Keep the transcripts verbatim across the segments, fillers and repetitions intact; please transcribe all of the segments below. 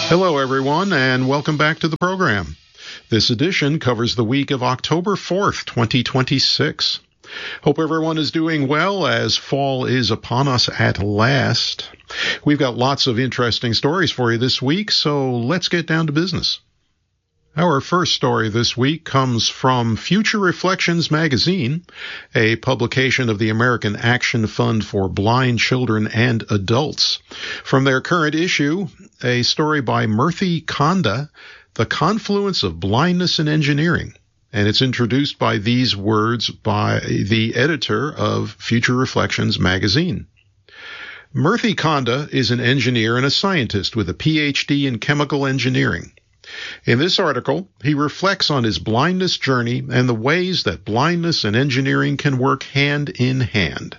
Hello, everyone, and welcome back to the program. This edition covers the week of October fourth, twenty twenty-six. Hope everyone is doing well as fall is upon us at last. We've got lots of interesting stories for you this week, so let's get down to business. Our first story this week comes from Future Reflections magazine, a publication of the American Action Fund for Blind Children and Adults. From their current issue, a story by Murthy Konda, The Confluence of Blindness and Engineering. And it's introduced by these words by the editor of Future Reflections magazine. Murthy Konda is an engineer and a scientist with a P H D in chemical engineering. In this article, he reflects on his blindness journey and the ways that blindness and engineering can work hand in hand.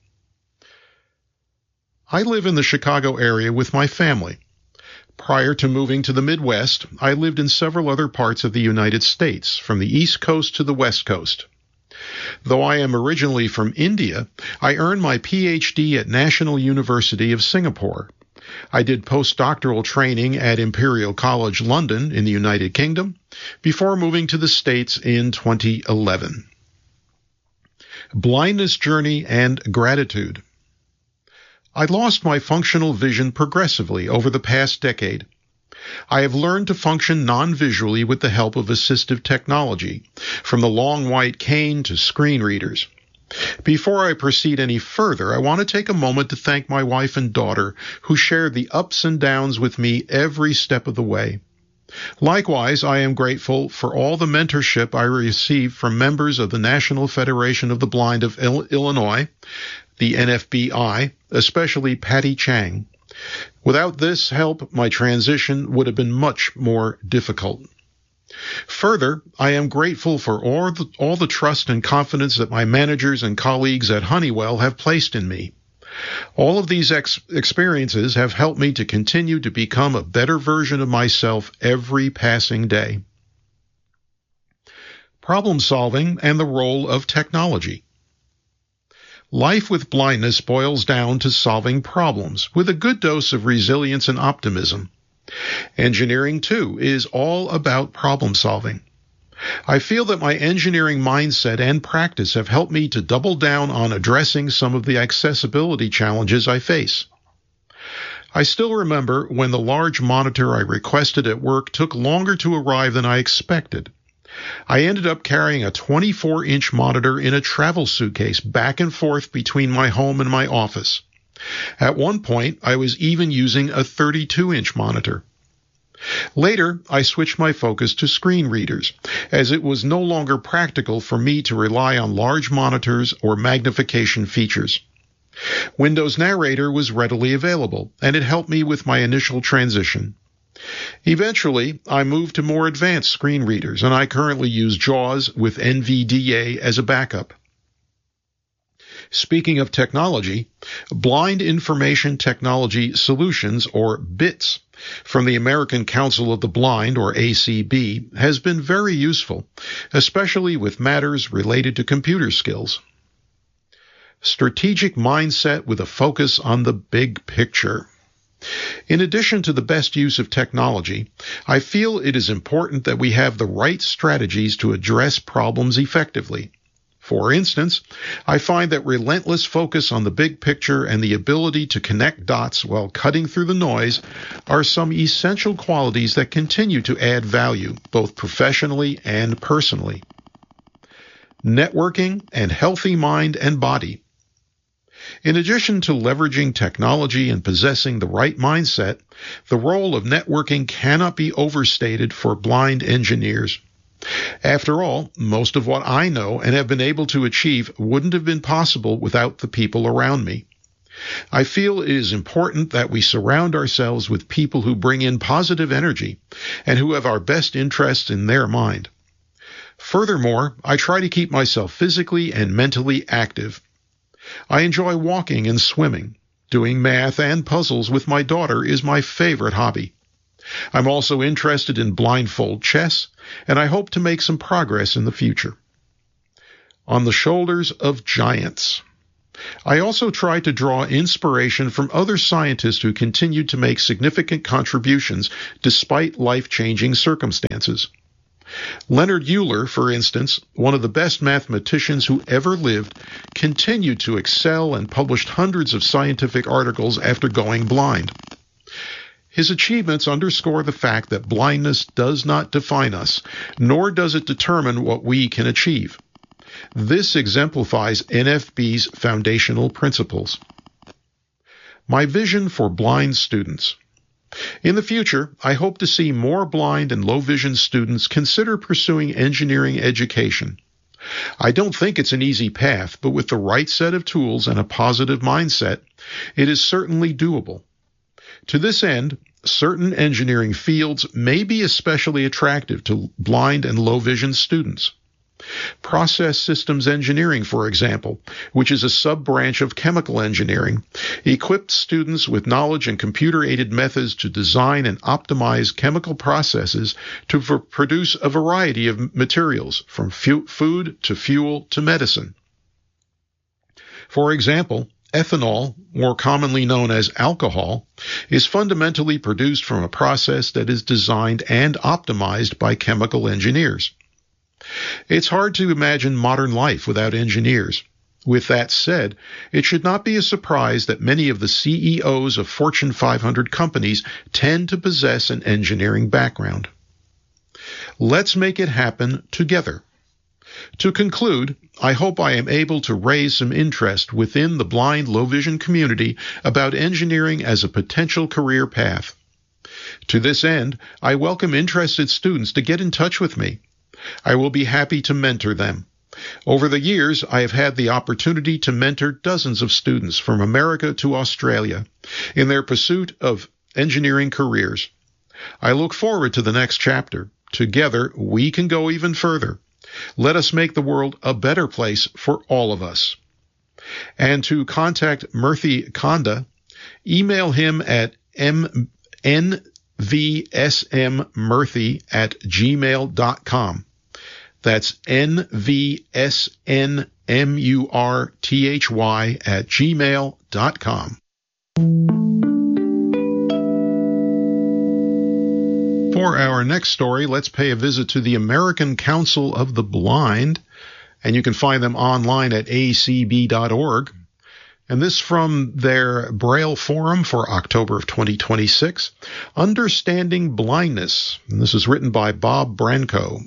I live in the Chicago area with my family. Prior to moving to the Midwest, I lived in several other parts of the United States, from the East Coast to the West Coast. Though I am originally from India, I earned my P H D at National University of Singapore. I did postdoctoral training at Imperial College London in the United Kingdom before moving to the States in twenty eleven. Blindness journey and gratitude. I lost my functional vision progressively over the past decade. I have learned to function non-visually with the help of assistive technology, from the long white cane to screen readers. Before I proceed any further, I want to take a moment to thank my wife and daughter who shared the ups and downs with me every step of the way. Likewise, I am grateful for all the mentorship I received from members of the National Federation of the Blind of Illinois, the N F B I, especially Patty Chang. Without this help, my transition would have been much more difficult. Further, I am grateful for all the, all the trust and confidence that my managers and colleagues at Honeywell have placed in me. All of these ex- experiences have helped me to continue to become a better version of myself every passing day. Problem solving and the role of technology. Life with blindness boils down to solving problems with a good dose of resilience and optimism. Engineering, too, is all about problem solving. I feel that my engineering mindset and practice have helped me to double down on addressing some of the accessibility challenges I face. I still remember when the large monitor I requested at work took longer to arrive than I expected. I ended up carrying a twenty-four inch monitor in a travel suitcase back and forth between my home and my office. At one point, I was even using a thirty-two inch monitor. Later, I switched my focus to screen readers, as it was no longer practical for me to rely on large monitors or magnification features. Windows Narrator was readily available, and it helped me with my initial transition. Eventually, I moved to more advanced screen readers, and I currently use JAWS with N V D A as a backup. Speaking of technology, Blind Information Technology Solutions, or BITS, from the American Council of the Blind, or A C B, has been very useful, especially with matters related to computer skills. Strategic mindset with a focus on the big picture. In addition to the best use of technology, I feel it is important that we have the right strategies to address problems effectively. For instance, I find that relentless focus on the big picture and the ability to connect dots while cutting through the noise are some essential qualities that continue to add value, both professionally and personally. Networking and healthy mind and body. In addition to leveraging technology and possessing the right mindset, the role of networking cannot be overstated for blind engineers. After all, most of what I know and have been able to achieve wouldn't have been possible without the people around me. I feel it is important that we surround ourselves with people who bring in positive energy and who have our best interests in their mind. Furthermore, I try to keep myself physically and mentally active. I enjoy walking and swimming. Doing math and puzzles with my daughter is my favorite hobby. I'm also interested in blindfold chess, and I hope to make some progress in the future. On the shoulders of giants. I also try to draw inspiration from other scientists who continued to make significant contributions despite life-changing circumstances. Leonard Euler, for instance, one of the best mathematicians who ever lived, continued to excel and published hundreds of scientific articles after going blind. His achievements underscore the fact that blindness does not define us, nor does it determine what we can achieve. This exemplifies N F B's foundational principles. My vision for blind students. In the future, I hope to see more blind and low-vision students consider pursuing engineering education. I don't think it's an easy path, but with the right set of tools and a positive mindset, it is certainly doable. To this end, certain engineering fields may be especially attractive to blind and low-vision students. Process systems engineering, for example, which is a sub-branch of chemical engineering, equips students with knowledge and computer-aided methods to design and optimize chemical processes to v- produce a variety of materials, from fu- food to fuel to medicine. For example, ethanol, more commonly known as alcohol, is fundamentally produced from a process that is designed and optimized by chemical engineers. It's hard to imagine modern life without engineers. With that said, it should not be a surprise that many of the C E Os of Fortune five hundred companies tend to possess an engineering background. Let's make it happen together. To conclude, I hope I am able to raise some interest within the blind low-vision community about engineering as a potential career path. To this end, I welcome interested students to get in touch with me. I will be happy to mentor them. Over the years, I have had the opportunity to mentor dozens of students from America to Australia in their pursuit of engineering careers. I look forward to the next chapter. Together, we can go even further. Let us make the world a better place for all of us. And to contact Murthy Konda, email him at m n v s m murthy at gmail dot com. That's N V S N M U R T H Y at gmail dot com. For our next story, let's pay a visit to the American Council of the Blind, and you can find them online at a c b dot org. And this from their Braille Forum for October of twenty twenty-six, Understanding Blindness. And this is written by Bob Branco.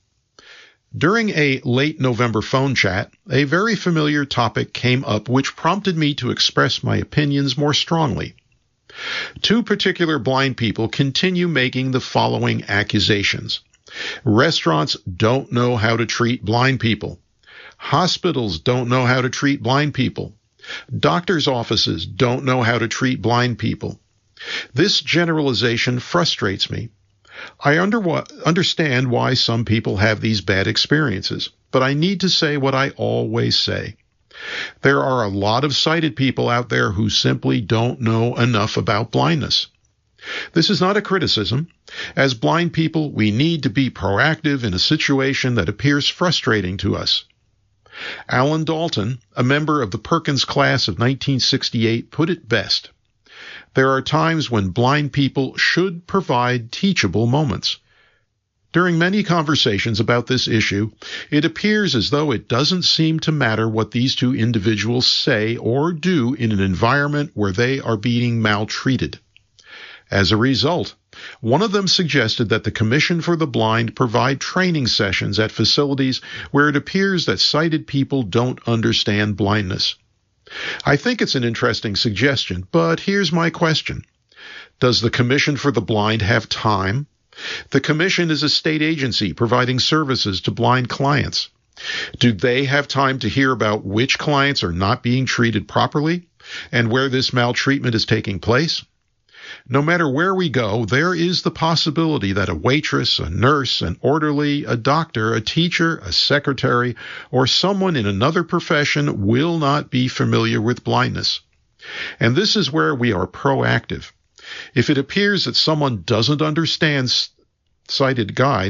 During a late November phone chat, a very familiar topic came up which prompted me to express my opinions more strongly. Two particular blind people continue making the following accusations. Restaurants don't know how to treat blind people. Hospitals don't know how to treat blind people. Doctors' offices don't know how to treat blind people. This generalization frustrates me. I under, understand why some people have these bad experiences, but I need to say what I always say. There are a lot of sighted people out there who simply don't know enough about blindness. This is not a criticism. As blind people, we need to be proactive in a situation that appears frustrating to us. Alan Dalton, a member of the Perkins class of nineteen sixty-eight, put it best. There are times when blind people should provide teachable moments. During many conversations about this issue, it appears as though it doesn't seem to matter what these two individuals say or do in an environment where they are being maltreated. As a result, one of them suggested that the Commission for the Blind provide training sessions at facilities where it appears that sighted people don't understand blindness. I think it's an interesting suggestion, but here's my question. Does the Commission for the Blind have time? The Commission is a state agency providing services to blind clients. Do they have time to hear about which clients are not being treated properly and where this maltreatment is taking place? No matter where we go, there is the possibility that a waitress, a nurse, an orderly, a doctor, a teacher, a secretary, or someone in another profession will not be familiar with blindness. And this is where we are proactive. If it appears that someone doesn't understand sighted guide,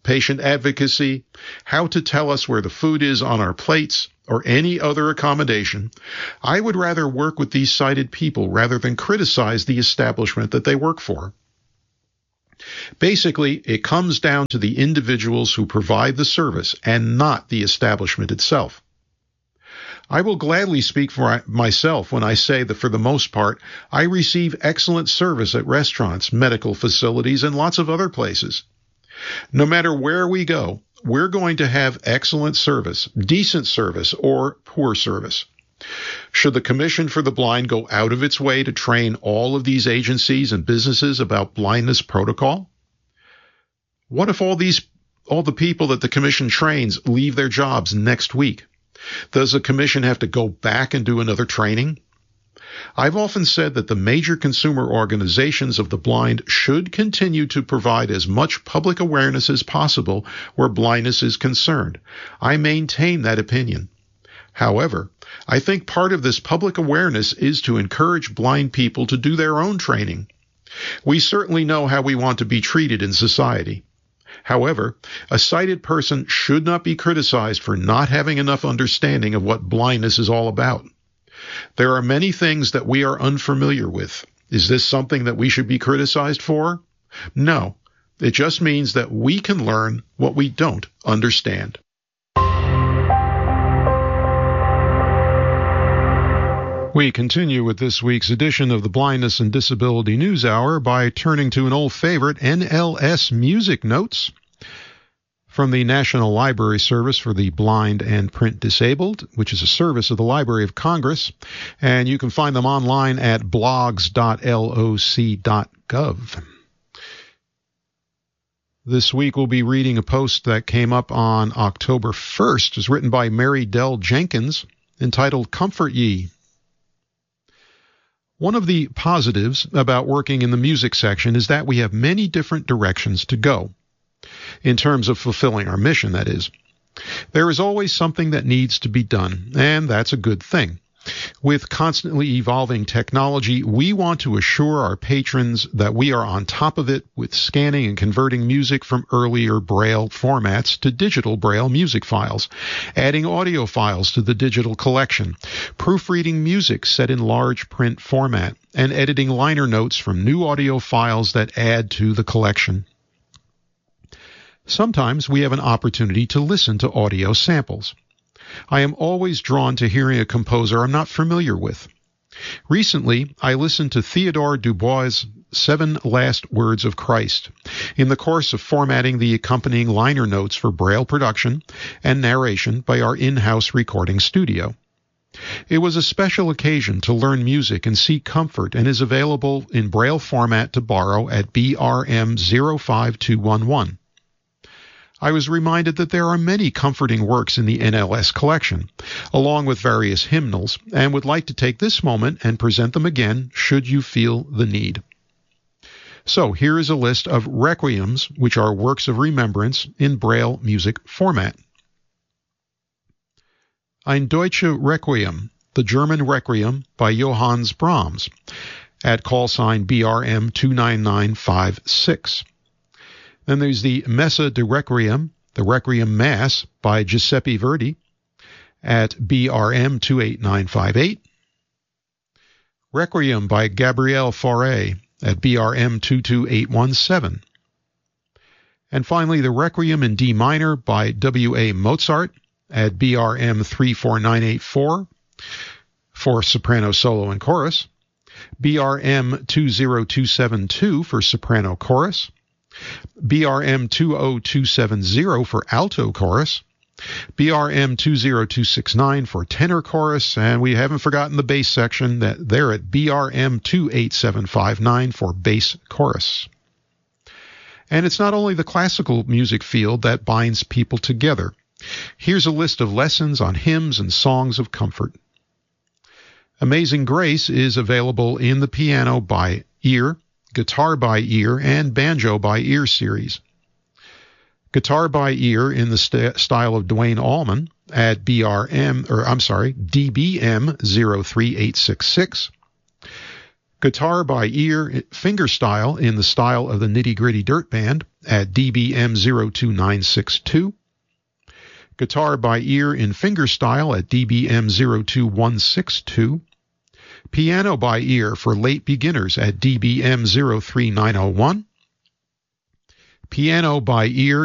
patient advocacy, how to tell us where the food is on our plates, or any other accommodation, I would rather work with these sighted people rather than criticize the establishment that they work for. Basically, it comes down to the individuals who provide the service and not the establishment itself. I will gladly speak for myself when I say that for the most part, I receive excellent service at restaurants, medical facilities, and lots of other places. No matter where we go, we're going to have excellent service, decent service, or poor service. Should the Commission for the Blind go out of its way to train all of these agencies and businesses about blindness protocol? What if all these, all the people that the Commission trains leave their jobs next week? Does the Commission have to go back and do another training? I've often said that the major consumer organizations of the blind should continue to provide as much public awareness as possible where blindness is concerned. I maintain that opinion. However, I think part of this public awareness is to encourage blind people to do their own training. We certainly know how we want to be treated in society. However, a sighted person should not be criticized for not having enough understanding of what blindness is all about. There are many things that we are unfamiliar with. Is this something that we should be criticized for? No. It just means that we can learn what we don't understand. We continue with this week's edition of the Blindness and Disability News Hour by turning to an old favorite, N L S Music Notes from the National Library Service for the Blind and Print Disabled, which is a service of the Library of Congress, and you can find them online at blogs dot loc dot gov. This week we'll be reading a post that came up on October first. It's written by Mary Dell Jenkins, entitled Comfort Ye. One of the positives about working in the music section is that we have many different directions to go. In terms of fulfilling our mission, that is. There is always something that needs to be done, and that's a good thing. With constantly evolving technology, we want to assure our patrons that we are on top of it with scanning and converting music from earlier Braille formats to digital Braille music files, adding audio files to the digital collection, proofreading music set in large print format, and editing liner notes from new audio files that add to the collection. Sometimes we have an opportunity to listen to audio samples. I am always drawn to hearing a composer I'm not familiar with. Recently, I listened to Theodore Dubois' Seven Last Words of Christ in the course of formatting the accompanying liner notes for Braille production and narration by our in-house recording studio. It was a special occasion to learn music and seek comfort and is available in Braille format to borrow at B R M zero five two one one. I was reminded that there are many comforting works in the N L S collection, along with various hymnals, and would like to take this moment and present them again should you feel the need. So here is a list of requiems, which are works of remembrance in Braille music format. Ein Deutsche Requiem, the German Requiem by Johannes Brahms, at call sign B R M two nine nine five six. Then there's the Messa de Requiem, the Requiem Mass by Giuseppe Verdi at B R M two eight nine five eight. Requiem by Gabriel Fauré at B R M two two eight one seven. And finally, the Requiem in D minor by W A Mozart at B R M three four nine eight four for soprano solo and chorus, B R M two zero two seven two for soprano chorus, B R M two zero two seven zero for alto chorus, B R M two zero two six nine for tenor chorus, and we haven't forgotten the bass section. That they're at B R M two eight seven five nine for bass chorus. And it's not only the classical music field that binds people together. Here's a list of lessons on hymns and songs of comfort. Amazing Grace is available in the piano by ear, guitar by ear, and banjo by ear series. Guitar by ear in the st- style of Duane Allman at B R M, or I'm sorry, D B M zero three eight six six. Guitar by ear fingerstyle in the style of the Nitty Gritty Dirt Band at D B M zero two nine six two. Guitar by ear in fingerstyle at D B M zero two one six two. Piano by ear for late beginners at D B M zero three nine zero one. Piano by ear